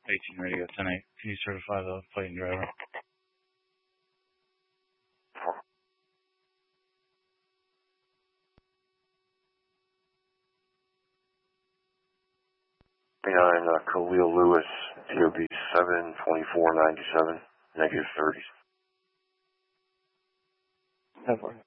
18 radio 10-8. Can you certify the plate and driver? And Khalil Lewis, TOB 72497, -30.